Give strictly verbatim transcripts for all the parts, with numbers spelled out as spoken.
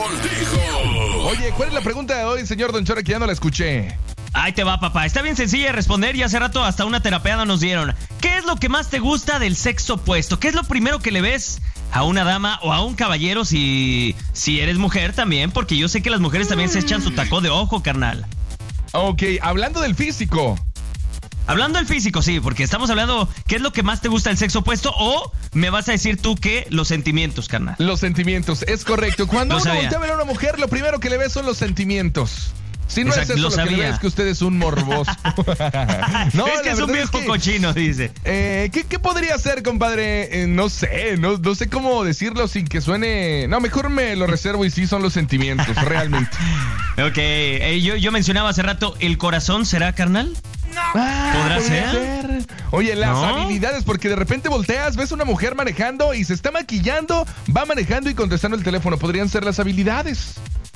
Oye, ¿cuál es la pregunta de hoy, señor Don Chora, que ya no la escuché? Ahí te va, papá. Está bien sencilla de responder y hace rato hasta una terapeada nos dieron. ¿Qué es lo que más te gusta del sexo opuesto? ¿Qué es lo primero que le ves a una dama o a un caballero si, si eres mujer también? Porque yo sé que las mujeres también se echan su taco de ojo, carnal. Ok, hablando del físico. Hablando del físico, sí, porque estamos hablando qué es lo que más te gusta del sexo opuesto o me vas a decir tú que los sentimientos, carnal. Los sentimientos, es correcto. Cuando uno voltea a ver a una mujer, lo primero que le ve son los sentimientos. Si no Exacto, es eso, lo, lo que le ve es que usted es un morboso. No, es que es un viejo es que, cochino, dice. Eh, ¿qué, ¿Qué podría ser, compadre? Eh, no sé, no, no sé cómo decirlo sin que suene... No, mejor me lo reservo y sí son los sentimientos, realmente. Ok, eh, yo, yo mencionaba hace rato, ¿el corazón será, carnal? Ah, ¿Podrá ser? ser? Oye, las ¿No? habilidades, porque de repente volteas, ves una mujer manejando y se está maquillando, va manejando y contestando el teléfono. Podrían ser las habilidades.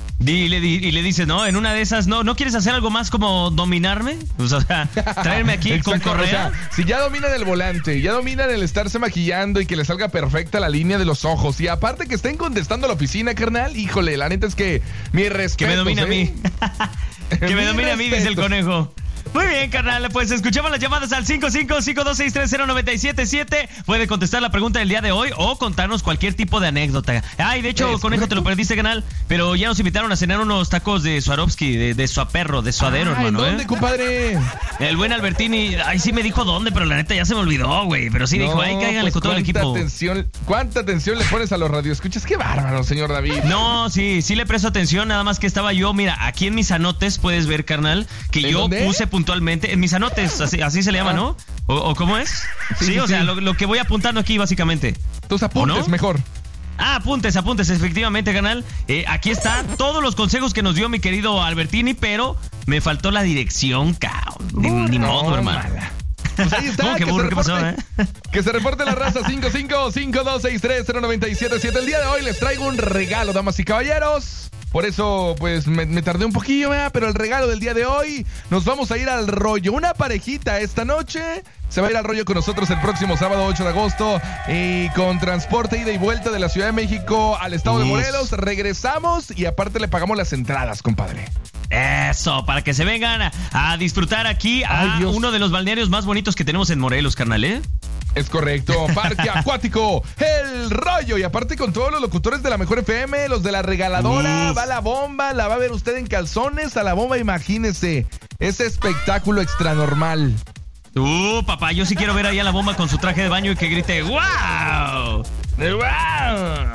Y le, y le dices, no, en una de esas, no, ¿no quieres hacer algo más como dominarme? O sea, traerme aquí Exacto, con correa. O sea, si ya dominan el volante, ya dominan el estarse maquillando y que le salga perfecta la línea de los ojos, y aparte que estén contestando a la oficina, carnal, híjole, la neta es que mi respeto. Que me domina ¿eh? a mí. Que me domina a mí, dice el conejo. Muy bien, carnal, pues escuchamos las llamadas al cinco cinco cinco dos seis tres cero nueve siete siete. Puede contestar la pregunta del día de hoy o contarnos cualquier tipo de anécdota. Ay, de hecho, es conejo, correcto. Te lo perdiste, canal, pero ya nos invitaron a cenar unos tacos de Swarovski, de, de suaperro, de suadero, ah, hermano. ¿Dónde, ¿eh? compadre? El buen Albertini, ay, sí me dijo dónde, pero la neta ya se me olvidó, güey. Pero sí no, dijo, ay, cáiganle pues con todo el equipo. Atención, ¿cuánta atención le pones a los radioescuchas? Qué bárbaro, señor David. No, sí, sí le presto atención, nada más que estaba yo, mira, aquí en mis anotes puedes ver, carnal, que yo dónde? puse puntualmente en mis anotes, así, así se le llama, ¿no? ¿O, o cómo es? Sí, sí, sí o sea, sí. Lo, lo que voy apuntando aquí, básicamente. Tus apuntes, no? Mejor. Ah, apuntes, apuntes, efectivamente, canal. Eh, aquí están todos los consejos que nos dio mi querido Albertini, pero me faltó la dirección, cabrón. Ni, uh, ni modo, no, hermano. Mala. Pues ahí está. ¿Cómo que burro? ¿Qué pasó, eh? Que se reporte la raza cinco cinco cinco dos seis tres cero nueve siete siete. El día de hoy les traigo un regalo, damas y caballeros. Por eso, pues, me, me tardé un poquillo, ¿verdad? Pero el regalo del día de hoy, nos vamos a ir al rollo. Una parejita esta noche se va a ir al rollo con nosotros el próximo sábado ocho de agosto. Y con transporte ida y vuelta de la Ciudad de México al estado Uf. de Morelos. Regresamos y aparte le pagamos las entradas, compadre. Eso, para que se vengan a, a disfrutar aquí a Ay, uno de los balnearios más bonitos que tenemos en Morelos, carnal, ¿eh? Es correcto, Parque Acuático, El Rollo. Y aparte con todos los locutores de la Mejor F M, los de la regaladora, Uf. va la bomba, la va a ver usted en calzones a la bomba, imagínese. Ese espectáculo extranormal. Uh, papá, yo sí quiero ver ahí a la bomba con su traje de baño y que grite ¡Wow! ¡Wow!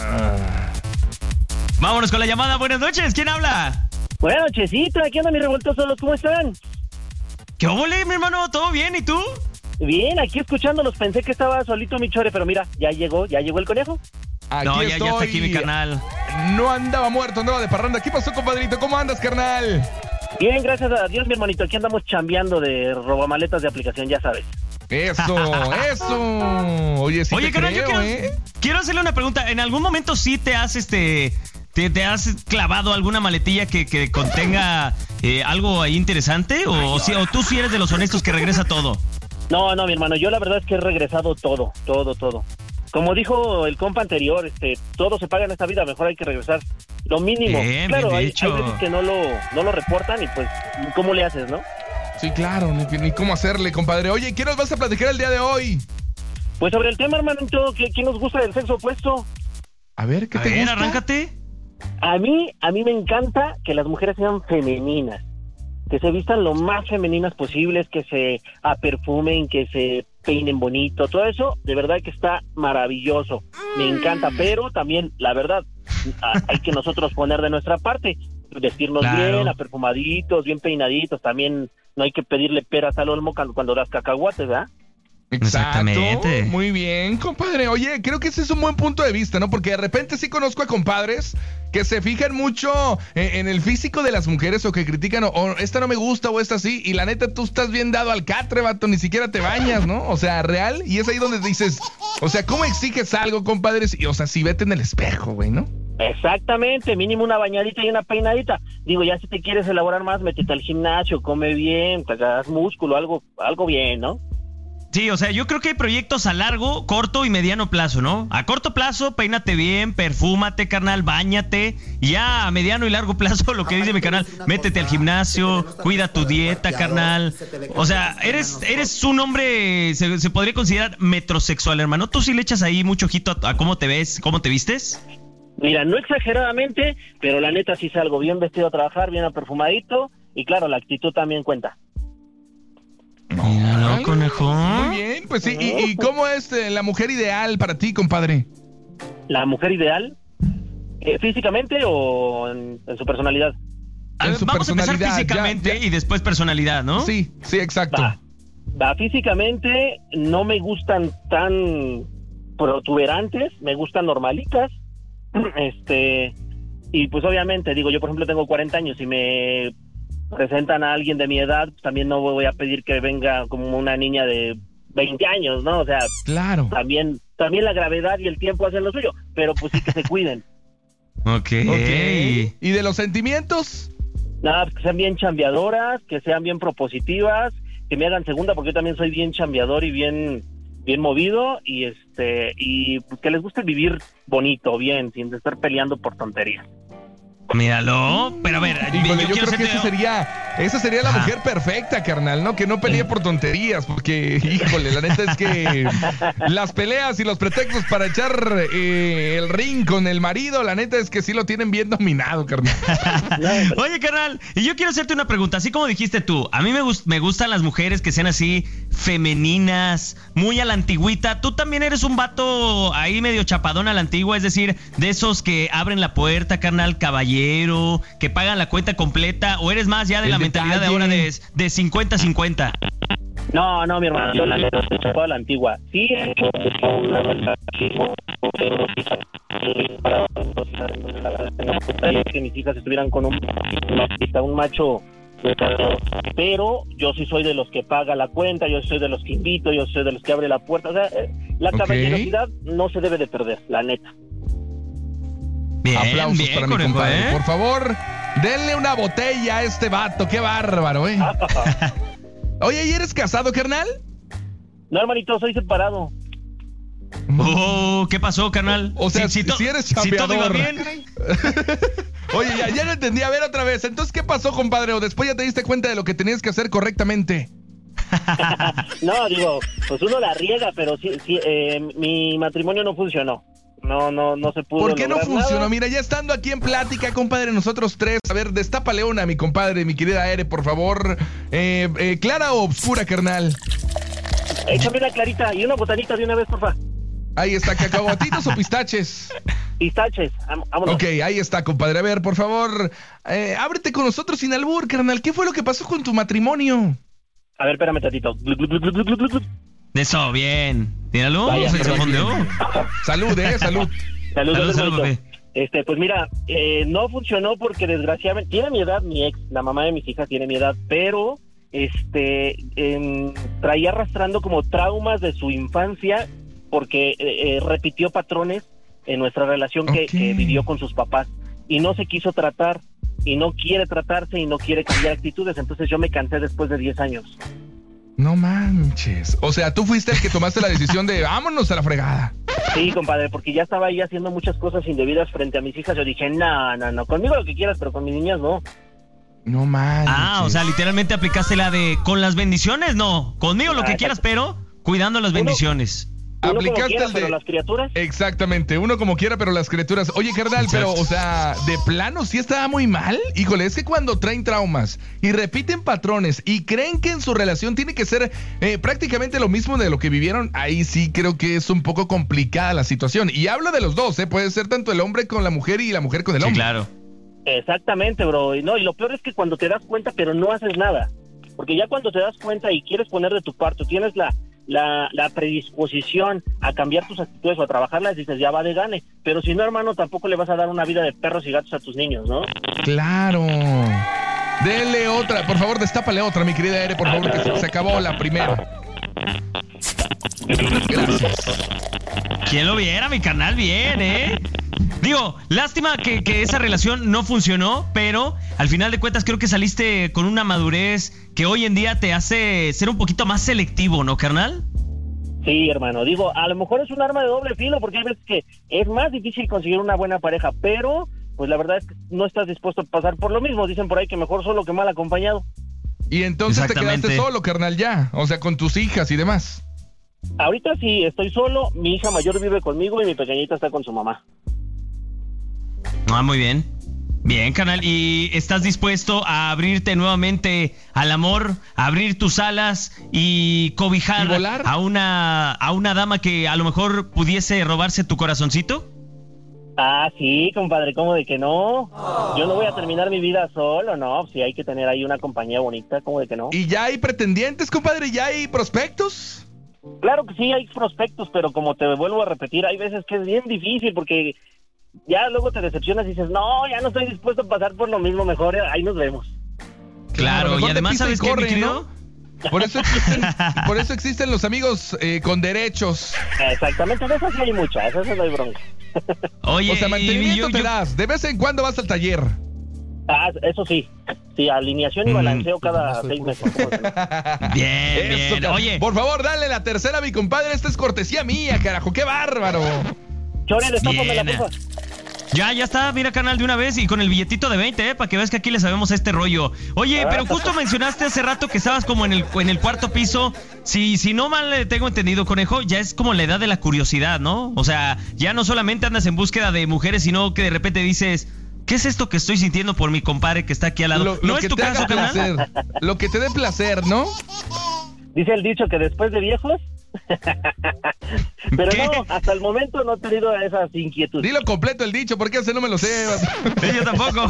Vámonos con la llamada, buenas noches, ¿quién habla? Buenas nochecitas, aquí andan mis revoltosos, ¿cómo están? ¿Qué ole, mi hermano? ¿Todo bien? ¿Y tú? Bien, aquí escuchándolos, pensé que estaba solito mi chore, pero mira, ya llegó, ya llegó el conejo. Aquí no, ya, estoy. ya está aquí mi canal. No andaba muerto, andaba de parranda. ¿Qué pasó, compadrito? ¿Cómo andas, carnal? Bien, gracias a Dios, mi hermanito. Aquí andamos chambeando de robamaletas de aplicación, ya sabes. Eso, eso. Oye, sí Oye, te carnal, creo, yo quiero, ¿eh? quiero hacerle una pregunta. ¿En algún momento sí te has este... ¿Te, te has clavado alguna maletilla que, que contenga eh, algo ahí interesante? O, o, si, ¿O tú sí eres de los honestos que regresa todo? No, no, mi hermano, yo la verdad es que he regresado todo, todo, todo. Como dijo el compa anterior, este, todo se paga en esta vida, mejor hay que regresar lo mínimo. Bien, claro, bien hay, dicho. hay veces que no lo, no lo reportan y pues, ¿cómo le haces, no? Sí, claro, ni, ni cómo hacerle, compadre. Oye, ¿qué nos vas a platicar el día de hoy? Pues sobre el tema, hermanito, ¿qué, ¿qué nos gusta del sexo opuesto? A ver, ¿qué a te ver, gusta? Arráncate. A mí, a mí me encanta que las mujeres sean femeninas, que se vistan lo más femeninas posibles, que se aperfumen, que se peinen bonito, todo eso, de verdad que está maravilloso. Me encanta, pero también, la verdad, hay que nosotros poner de nuestra parte, vestirnos claro. bien, aperfumaditos, bien peinaditos, también no hay que pedirle peras al olmo cuando das cacahuates, ¿verdad? Exacto, muy bien, compadre. Oye, creo que ese es un buen punto de vista, ¿no? Porque de repente sí conozco a compadres que se fijan mucho en, en el físico de las mujeres o que critican, o, o esta no me gusta o esta sí, y la neta tú estás bien dado al catre, vato, ni siquiera te bañas, ¿no? O sea, real, y es ahí donde dices, o sea, ¿cómo exiges algo, compadres? Y, o sea, si vete en el espejo, güey, ¿no? Exactamente, mínimo una bañadita y una peinadita. Digo, ya si te quieres elaborar más, métete al gimnasio, come bien, te hagas músculo, algo, algo bien, ¿no? Sí, o sea, yo creo que hay proyectos a largo, corto y mediano plazo, ¿no? A corto plazo, peínate bien, perfúmate, carnal, báñate. Y ya a mediano y largo plazo, lo que dice mi canal, métete al gimnasio, cuida tu dieta, carnal. O sea, eres eres un hombre, se, se podría considerar metrosexual, hermano. ¿Tú sí le echas ahí mucho ojito a, a cómo te ves, cómo te vistes? Mira, no exageradamente, pero la neta sí salgo bien vestido a trabajar, bien aperfumadito. Y claro, la actitud también cuenta. Míralo, Ay, conejo. Muy bien, pues sí. ¿Y, y cómo es eh, la mujer ideal para ti, compadre? ¿La mujer ideal? Eh, ¿Físicamente o en, en su personalidad? A ver, En su vamos a empezar personalidad, físicamente ya, ya. y después personalidad, ¿no? Sí, sí, exacto. Va. Va, físicamente no me gustan tan protuberantes, me gustan normalitas. Este, y pues obviamente, digo, yo por ejemplo tengo cuarenta años y me presentan a alguien de mi edad, pues también no voy a pedir que venga como una niña de veinte años, ¿no? O sea, Claro. también también la gravedad y el tiempo hacen lo suyo, pero pues sí que se cuiden. Ok. Ok. ¿Y de los sentimientos? Nada, pues que sean bien chambeadoras, que sean bien propositivas, que me hagan segunda, porque yo también soy bien chambeador y bien bien movido, y este y pues que les guste vivir bonito, bien, sin estar peleando por tonterías. Míralo, pero a ver, Híjole, yo, yo, quiero creo que hacerte- esa sería, esa sería la Ajá. mujer perfecta, carnal, ¿no? Que no pelee por tonterías, porque, híjole, la neta es que las peleas y los pretextos para echar eh, el ring con el marido, la neta es que sí lo tienen bien dominado, carnal. Oye, carnal, y yo quiero hacerte una pregunta, así como dijiste tú, a mí me, gust- me gustan las mujeres que sean así femeninas, muy a la antigüita. Tú también eres un vato ahí medio chapadón a la antigua, es decir, de esos que abren la puerta, carnal, caballero, que pagan la cuenta completa, o eres más ya de El la mentalidad de detalle. ahora de, de cincuenta cincuenta. No, no, mi hermano, yo la neta estoy chapado a la antigua. Sí, que mis hijas estuvieran con un, un macho, pero yo sí soy de los que paga la cuenta, yo soy de los que invito, yo soy de los que abre la puerta. O sea, la Ok. caballerosidad no se debe de perder, la neta. Bien, Aplausos bien, para mi conejo, compadre. ¿eh? Por favor, denle una botella a este vato, qué bárbaro, ¿eh? Oye, ¿y eres casado, carnal? No, hermanito, soy separado. Oh, ¿qué pasó, carnal? O sea, to- si eres si todo iba chambeador. bien. Oye, ya, ya no entendí. A ver otra vez. Entonces, ¿qué pasó, compadre? ¿O después ya te diste cuenta de lo que tenías que hacer correctamente? No, digo, pues uno la riega, pero sí, sí eh, mi matrimonio no funcionó. No, no, no se pudo. ¿Por qué no lograr funcionó? nada. Mira, ya estando aquí en plática, compadre, nosotros tres. A ver, destápale una, mi compadre, mi querida Ere, por favor. Eh, eh, ¿Clara o obscura, carnal? Échame una clarita y una botanita de una vez, porfa. Ahí está, cacahuatitos o pistaches. Pistaches, am- vámonos. Ok, ahí está, compadre. A ver, por favor, eh, ábrete con nosotros sin albur, carnal. ¿Qué fue lo que pasó con tu matrimonio? A ver, espérame tantito. Glu, glu, glu, glu, glu, glu, glu. Eso, bien. Míralo, Vaya, se perdón. fondeó. Salud, eh, salud. Saludos, Salud, salud, hermanito. papi. Este, pues mira, eh, no funcionó porque desgraciadamente tiene mi edad mi ex, la mamá de mis hijas tiene mi edad, pero este em, traía arrastrando como traumas de su infancia porque eh, eh, repitió patrones en nuestra relación que, Ok. que vivió con sus papás y no se quiso tratar y no quiere tratarse y no quiere cambiar actitudes, entonces yo me cansé después de diez años. No manches. O sea, tú fuiste el que tomaste la decisión de vámonos a la fregada. Sí, compadre, porque ya estaba ahí haciendo muchas cosas indebidas frente a mis hijas. Yo dije, no, no, no, conmigo lo que quieras, pero con mis niñas no. No manches. Ah, o sea, literalmente aplicaste la de con las bendiciones, no. Conmigo lo Ah, que exacto. quieras, pero cuidando las Uno- bendiciones. Uno como Aplicaste quiera, el de... pero las criaturas... Exactamente, uno como quiera, pero las criaturas. Oye, carnal, pero, Exacto. o sea, de plano sí estaba muy mal. Híjole, es que cuando traen traumas y repiten patrones y creen que en su relación tiene que ser eh, prácticamente lo mismo de lo que vivieron, ahí sí creo que es un poco complicada la situación. Y hablo de los dos, ¿eh? Puede ser tanto el hombre con la mujer y la mujer con el Sí, hombre. claro. Exactamente, bro. Y no, y lo peor es que cuando te das cuenta, pero no haces nada. Porque ya cuando te das cuenta y quieres poner de tu parte, tienes la, la, la predisposición a cambiar tus actitudes o a trabajarlas, dices, ya va de gane. Pero si no, hermano, tampoco le vas a dar una vida de perros y gatos a tus niños, ¿no? Claro. Dele otra, por favor, destápale otra, mi querida Ere, por favor, que se, se acabó la primera. Gracias. ¿Quién lo viera, mi canal? Bien, ¿eh? Digo, lástima que, que esa relación no funcionó, pero al final de cuentas creo que saliste con una madurez que hoy en día te hace ser un poquito más selectivo, ¿no, carnal? Sí, hermano, digo, a lo mejor es un arma de doble filo porque hay veces que es más difícil conseguir una buena pareja, pero pues la verdad es que no estás dispuesto a pasar por lo mismo. Dicen por ahí que mejor solo que mal acompañado. Y entonces te quedaste solo, carnal, ya, o sea, con tus hijas y demás. Ahorita sí, estoy solo, mi hija mayor vive conmigo y mi pequeñita está con su mamá. Ah, muy bien. Bien, carnal, ¿y estás dispuesto a abrirte nuevamente al amor, a abrir tus alas y cobijar ¿Y volar? a una a una dama que a lo mejor pudiese robarse tu corazoncito? Ah, sí, compadre, ¿cómo de que no? Yo no voy a terminar mi vida solo, ¿no? Sí, hay que tener ahí una compañía bonita, ¿cómo de que no? ¿Y ya hay pretendientes, compadre? ¿Ya hay prospectos? Claro que sí, hay prospectos, pero como te vuelvo a repetir, hay veces que es bien difícil porque ya luego te decepcionas y dices, no, ya no estoy dispuesto a pasar por lo mismo, mejor ahí nos vemos. Claro, mejor y te además, pisa y ¿sabes qué, mi corre, querido? ¿no? Por eso existen, por eso existen los amigos eh, con derechos. Exactamente, de esas sí hay muchas, esas no hay bronca. Oye, O sea, mantenimiento y yo- te yo- das. De vez en cuando vas al taller. Ah, eso sí, sí, alineación y Mm. balanceo cada seis meses. ¿Cómo que no? Bien, Eso, bien. cara. Oye, Por favor, dale la tercera a mi compadre. Esta es cortesía mía, carajo. ¡Qué bárbaro! Chore, destápame la Bien. porfa. ya, ya está, mira, carnal, de una vez y con el billetito de veinte, ¿eh? Para que veas que aquí le sabemos a este rollo. Oye, pero justo mencionaste hace rato que estabas como en el, en el cuarto piso. Si, si no mal le tengo entendido, conejo, ya es como la edad de la curiosidad, ¿no? O sea, ya no solamente andas en búsqueda de mujeres, sino que de repente dices, ¿qué es esto que estoy sintiendo por mi compadre que está aquí al lado? Lo, ¿No lo es que tu te caso, haga carnal? placer. Lo que te dé placer, ¿no? Dice el dicho que después de viejos. Pero ¿Qué? no, hasta el momento no he tenido esas inquietudes. Dilo completo el dicho, porque ese no me lo sé. Sí, yo tampoco.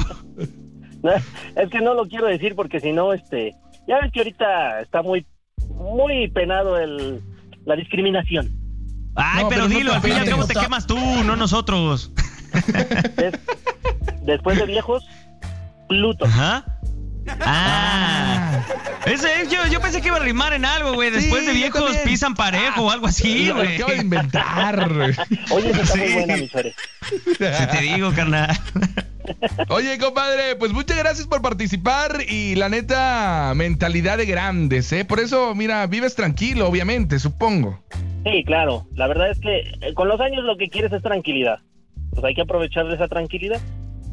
Es que no lo quiero decir porque si no, este, ya ves que ahorita está muy, muy penado el, la discriminación. Ay, No, pero, pero no dilo, te al fin y al apenes. cabo te quemas tú, no nosotros. Des- después de viejos, Pluto. Ajá. Ah. Ese, yo, yo pensé que iba a rimar en algo, güey. Después Sí, de yo viejos también. pisan parejo o algo así, Lo güey. acabo de inventar. Oye, esa está muy Sí. buena, mi Chore. Se te digo, carnal. Oye, compadre, pues muchas gracias por participar y la neta, mentalidad de grandes, ¿eh? Por eso, mira, vives tranquilo, obviamente, supongo. Sí, claro. La verdad es que eh, con los años lo que quieres es tranquilidad. Pues hay que aprovechar de esa tranquilidad.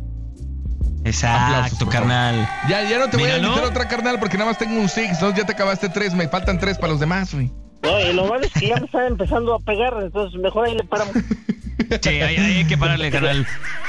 Exacto, Aplausos, por carnal. Ya, ya no te voy Míralo. a invitar otra carnal porque nada más tengo un six, ¿no? Ya te acabaste tres, me faltan tres para los demás, güey. No, y lo malo es que ya me están empezando a pegar, entonces mejor ahí le paramos. Sí, hay, hay que pararle, carnal.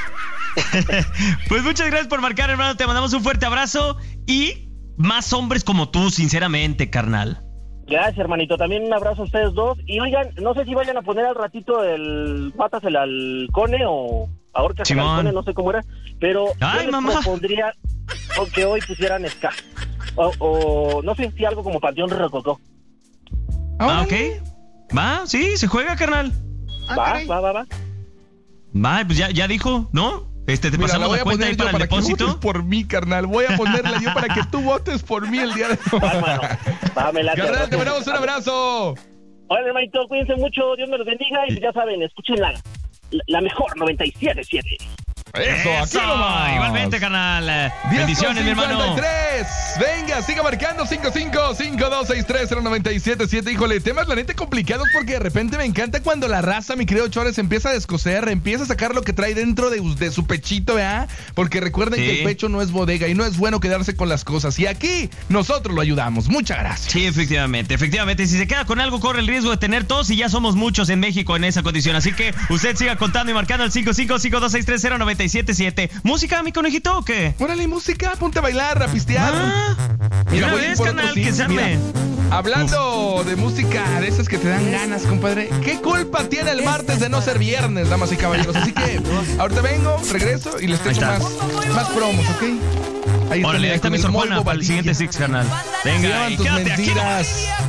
Pues muchas gracias por marcar, hermano. Te mandamos un fuerte abrazo y más hombres como tú, sinceramente, carnal. Gracias, hermanito. También un abrazo a ustedes dos. Y oigan, no sé si vayan a poner al ratito el patas el halcone o ahorcas el Simón. halcone, no sé cómo era. Pero Ay, yo les mamá. propondría o que hoy pusieran ska. O, o no sé si algo como Panteón Rococó. Ah, Órale. ok. Va, sí, se juega, carnal. Ah, Va, caray. va, va, va. Va, pues ya, ya dijo, ¿no? Este, te Mira, la pasamos voy la a cuenta poner ahí yo para el para que votes depósito. por mí, carnal. Voy a ponerla yo para que tú votes por mí el día de hoy. Va, hermano. Va, me late. Carnal, te mandamos un abrazo. Hola, hermanito, cuídense mucho. Dios me los bendiga. Y ya saben, escuchen la, la mejor noventa y siete punto siete. Eso, aquí Eso, nomás. igualmente, carnal. diez con Bendiciones, mi hermano. cincuenta y tres. Venga, siga marcando cinco cinco cinco dos seis tres cero nueve siete siete. Híjole, temas la neta complicados porque de repente me encanta cuando la raza, mi querido Chores, empieza a descoser, empieza a sacar lo que trae dentro de, de su pechito, ¿verdad? Porque recuerden Sí. que el pecho no es bodega y no es bueno quedarse con las cosas. Y aquí nosotros lo ayudamos. Muchas gracias. Sí, efectivamente, efectivamente. Si se queda con algo, corre el riesgo de tener tos y ya somos muchos en México en esa condición. Así que usted siga contando y marcando al cinco cinco cinco dos seis tres cero nueve siete siete. ¿Música, mi conejito, o qué? Órale, música, ponte a bailar, a pistear. Ah, mira, voy a ir ves, por otro carnal, sí, que se arme. mira. Hablando de música de esas que te dan ganas, compadre. ¿Qué culpa tiene el martes de no ser viernes, damas y caballeros? Así que ahorita vengo, regreso y les Ahí echo está. más, más promos, ¿ok? Ahí Órale, mira, ahí está con mi el Sor Juana Molvo para el Valdivia. siguiente Six, carnal. Se Venga, llaman y tus quédate aquí. mentiras.